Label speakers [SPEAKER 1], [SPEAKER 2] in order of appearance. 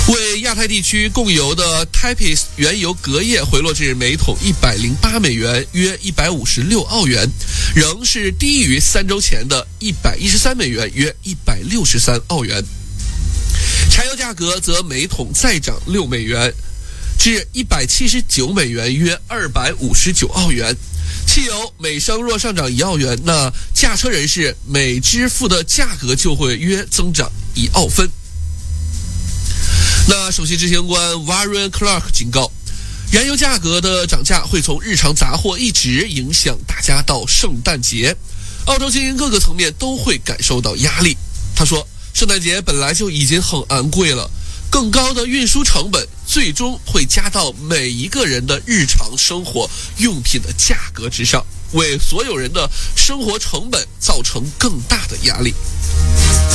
[SPEAKER 1] 为亚太地区供油的 Types 原油隔夜回落至每桶108美元，约156澳元，仍是低于3周前的113美元，约163澳元。柴油价格则每桶再涨6美元，至179美元，约259澳元。汽油每升若上涨1澳元，那驾车人士每支付的价格就会约增长1澳分。那首席执行官 Warren Clark 警告，燃油价格的涨价会从日常杂货一直影响大家到圣诞节，澳洲经营各个层面都会感受到压力。他说，圣诞节本来就已经很昂贵了，更高的运输成本最终会加到每一个人的日常生活用品的价格之上，为所有人的生活成本造成更大的压力。